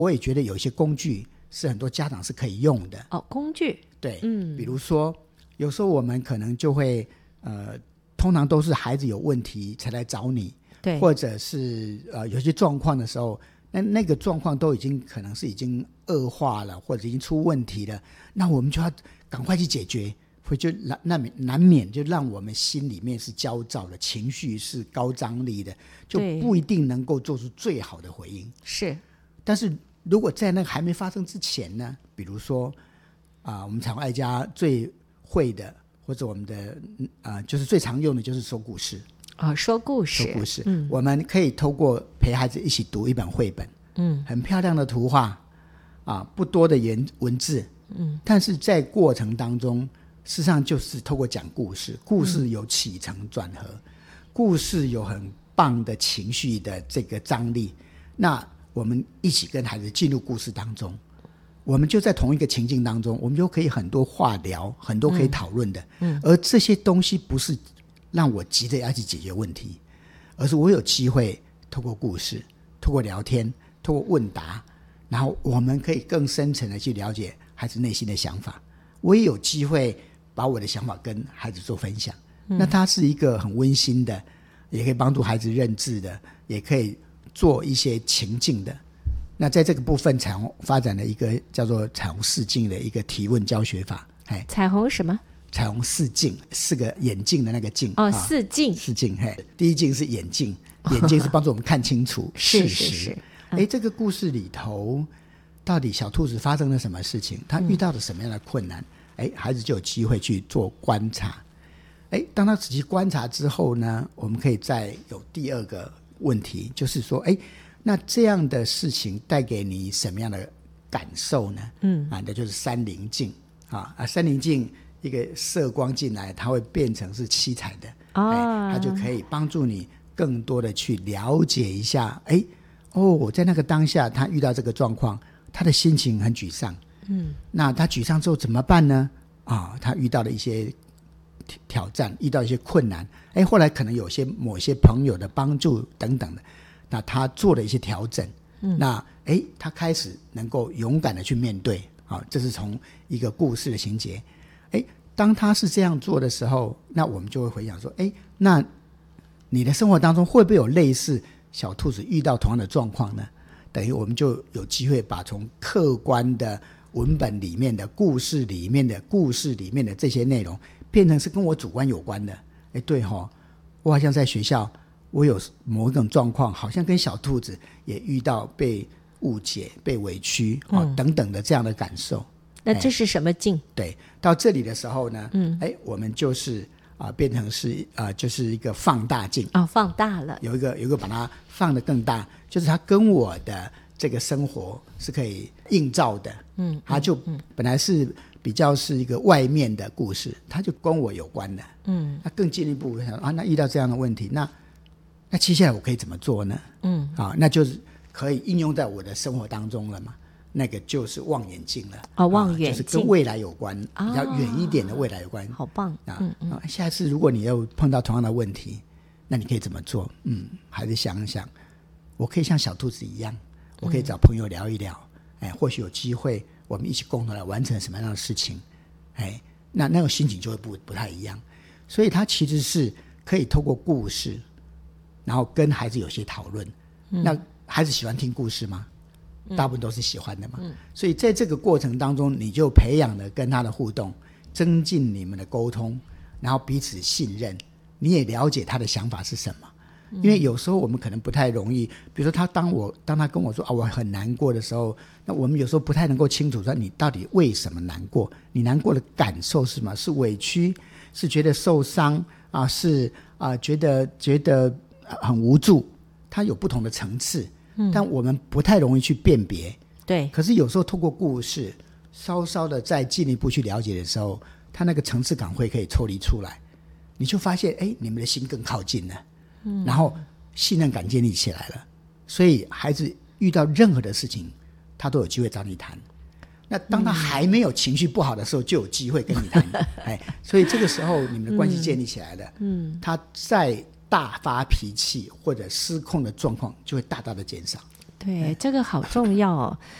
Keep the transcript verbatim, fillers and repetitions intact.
我也觉得有一些工具是很多家长是可以用的。 哦，工具， 对， 嗯， 比如说有时候我们可能就会呃，通常都是孩子有问题才来找你， 对， 或者是呃有些状况的时候，那那个状况都已经可能是已经恶化了，或者已经出问题了，那我们就要赶快去解决，会就难免难免就让我们心里面是焦躁的，情绪是高张力的，就不一定能够做出最好的回应。 是， 但是如果在那个还没发生之前呢，比如说啊、呃，我们彩虹爱家最会的，或者我们的啊、呃，就是最常用的就是说故事。 哦，说故事， 说故事， 嗯， 我们可以透过陪孩子一起读一本绘本， 嗯， 很漂亮的图画啊，不多的言文字， 嗯， 但是在过程当中，事实上就是透过讲故事，故事有起承转合，嗯、故事有很棒的情绪的这个张力，那我们一起跟孩子进入故事当中，我们就在同一个情境当中，我们就可以很多话聊，很多可以讨论的，嗯，而这些东西不是让我急着要去解决问题，而是我有机会透过故事，透过聊天，透过问答，然后我们可以更深层的去了解孩子内心的想法，我也有机会把我的想法跟孩子做分享，嗯，那它是一个很温馨的，也可以帮助孩子认字的，也可以做一些情境的。那在这个部分，彩虹发展了一个叫做彩虹四镜的一个提问教学法。 彩虹什么？ 彩虹四镜，四个眼镜的那个镜。 哦，四镜， 四镜。嘿，第一镜是眼镜，眼镜是帮助我们看清楚事实。 是是是。 哎，这个故事里头，到底小兔子发生了什么事情？他遇到了什么样的困难？哎、嗯，孩子就有机会去做观察。哎，当他仔细观察之后呢，我们可以再有第二个问题，就是说，哎，那这样的事情带给你什么样的感受呢？嗯，啊，那就是三棱镜啊，啊，三棱镜一个射光进来，它会变成是七彩的，哦，它就可以帮助你更多的去了解一下，哎，哦，在那个当下，他遇到这个状况，他的心情很沮丧，嗯，那他沮丧之后怎么办呢？啊，他遇到了一些挑战，遇到一些困难，哎，后来可能有些某些朋友的帮助等等的，那他做了一些调整，嗯，那哎，他开始能够勇敢的去面对，啊，这是从一个故事的情节，哎，当他是这样做的时候，那我们就会回想说，哎，那你的生活当中会不会有类似小兔子遇到同样的状况呢？等于我们就有机会把从客观的文本里面的故事里面的故事里面的这些内容变成是跟我主观有关的。哎，对齁，我好像在学校我有某一种状况，好像跟小兔子也遇到被误解被委屈、嗯哦、等等的这样的感受。 那这是什么境？ 对，到这里的时候呢，嗯，哎，我们就是啊、呃，变成是啊、呃，就是一个放大镜哦，放大了， 有一个有一个把它放得更大，就是它跟我的这个生活是可以映照的，嗯，它就本来是比较是一个外面的故事，它就跟我有关的，嗯，那更进一步想啊，那遇到这样的问题，那那接下来我可以怎么做呢？嗯，啊，那就是可以应用在我的生活当中了嘛。那个就是望远镜了， 哦，望远镜、 啊、就是跟未来有关，哦、比较远一点的未来有关， 好棒啊！嗯嗯啊，下次如果你又碰到同样的问题，那你可以怎么做？嗯，还是想一想，我可以像小兔子一样，我可以找朋友聊一聊，嗯、哎，或许有机会我们一起共同来完成什么样的事情，哎，那那种心情就会不不太一样。所以它其实是可以透过故事，然后跟孩子有些讨论。嗯、那孩子喜欢听故事吗？大部分都是喜欢的嘛、嗯、所以在这个过程当中，你就培养了跟他的互动，增进你们的沟通，然后彼此信任，你也了解他的想法是什么、嗯、因为有时候我们可能不太容易，比如说他当我当他跟我说啊我很难过的时候，那我们有时候不太能够清楚说你到底为什么难过，你难过的感受是什么，是委屈，是觉得受伤啊，是啊觉得觉得很无助，它有不同的层次，但我们不太容易去辨别， 对。 可是有时候透过故事，稍稍的再进一步去了解的时候，他那个层次感会可以抽离出来，你就发现，哎，你们的心更靠近了，嗯，然后信任感建立起来了，所以孩子遇到任何的事情，他都有机会找你谈。那当他还没有情绪不好的时候，就有机会跟你谈，哎，所以这个时候你们的关系建立起来了，嗯，他在大发脾气或者失控的状况就会大大的减少。 对，这个好重要哦。